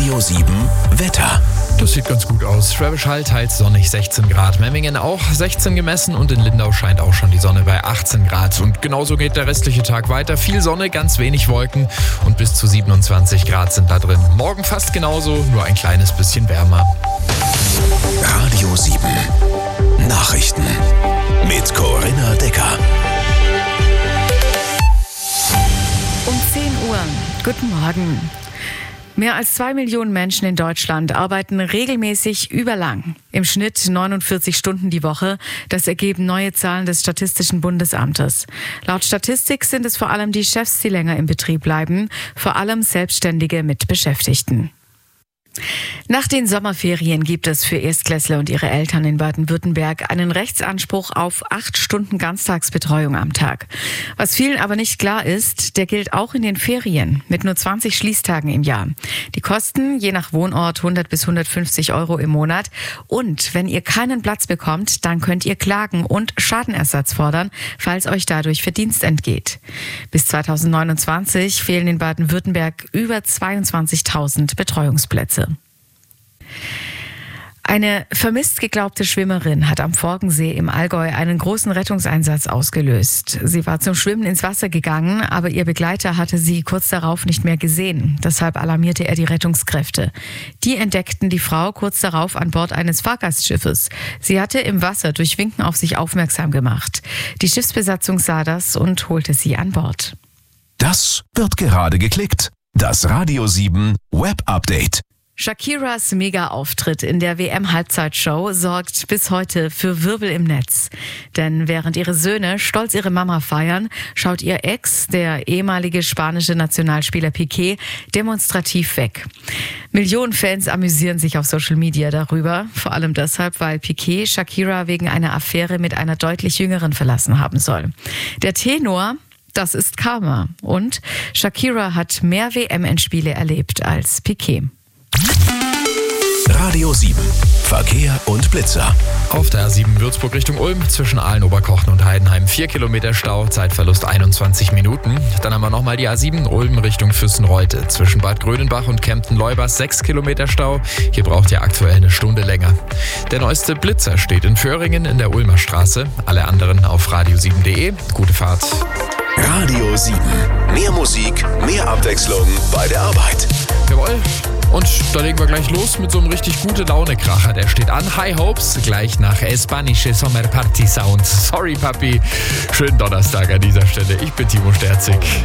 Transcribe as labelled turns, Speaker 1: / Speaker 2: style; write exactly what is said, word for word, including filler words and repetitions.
Speaker 1: Radio sieben Wetter.
Speaker 2: Das sieht ganz gut aus. Schwäbisch Hall teils sonnig, sechzehn Grad. Memmingen auch sechzehn gemessen und in Lindau scheint auch schon die Sonne bei achtzehn Grad. Und genauso geht der restliche Tag weiter. Viel Sonne, ganz wenig Wolken und bis zu siebenundzwanzig Grad sind da drin. Morgen fast genauso, nur ein kleines bisschen wärmer.
Speaker 1: Radio sieben Nachrichten mit Corinna Decker.
Speaker 3: Um zehn Uhr. Guten Morgen. Mehr als zwei Millionen Menschen in Deutschland arbeiten regelmäßig überlang. Im Schnitt neunundvierzig Stunden die Woche. Das ergeben neue Zahlen des Statistischen Bundesamtes. Laut Statistik sind es vor allem die Chefs, die länger im Betrieb bleiben, vor allem Selbstständige mit Beschäftigten. Nach den Sommerferien gibt es für Erstklässler und ihre Eltern in Baden-Württemberg einen Rechtsanspruch auf acht Stunden Ganztagsbetreuung am Tag. Was vielen aber nicht klar ist, der gilt auch in den Ferien mit nur zwanzig Schließtagen im Jahr. Die Kosten je nach Wohnort hundert bis hundertfünfzig Euro im Monat. Und wenn ihr keinen Platz bekommt, dann könnt ihr klagen und Schadenersatz fordern, falls euch dadurch Verdienst entgeht. Bis zweitausendneunundzwanzig fehlen in Baden-Württemberg über zweiundzwanzigtausend Betreuungsplätze. Eine vermisst geglaubte Schwimmerin hat am Forgensee im Allgäu einen großen Rettungseinsatz ausgelöst. Sie war zum Schwimmen ins Wasser gegangen, aber ihr Begleiter hatte sie kurz darauf nicht mehr gesehen. Deshalb alarmierte er die Rettungskräfte. Die entdeckten die Frau kurz darauf an Bord eines Fahrgastschiffes. Sie hatte im Wasser durch Winken auf sich aufmerksam gemacht. Die Schiffsbesatzung sah das und holte sie an Bord.
Speaker 1: Das wird gerade geklickt. Das Radio sieben Web Update.
Speaker 3: Shakiras Mega-Auftritt in der W M-Halbzeitshow sorgt bis heute für Wirbel im Netz. Denn während ihre Söhne stolz ihre Mama feiern, schaut ihr Ex, der ehemalige spanische Nationalspieler Piqué, demonstrativ weg. Millionen Fans amüsieren sich auf Social Media darüber, vor allem deshalb, weil Piqué Shakira wegen einer Affäre mit einer deutlich jüngeren verlassen haben soll. Der Tenor: Das ist Karma. Und Shakira hat mehr W M-Endspiele erlebt als Piqué.
Speaker 1: Radio sieben Verkehr und Blitzer.
Speaker 2: Auf der A sieben Würzburg Richtung Ulm zwischen Aalen, Oberkochen und Heidenheim vier Kilometer Stau, Zeitverlust einundzwanzig Minuten. Dann haben wir nochmal die A sieben Ulm Richtung Füssenreute zwischen Bad Grödenbach und Kempten-Leubers sechs Kilometer Stau. Hier braucht ihr aktuell eine Stunde länger. Der neueste Blitzer steht in Föhringen in der Ulmer Straße. Alle anderen auf radio sieben punkt de. Gute Fahrt.
Speaker 1: Radio sieben. Mehr Musik, mehr Abwechslung bei der Arbeit.
Speaker 2: Jawohl. Und da legen wir gleich los mit so einem richtig gute Laune-Kracher. Der steht an. High Hopes, gleich nach Espanische Sommerparty Sound. Sorry, Papi. Schönen Donnerstag an dieser Stelle. Ich bin Timo Sterzig.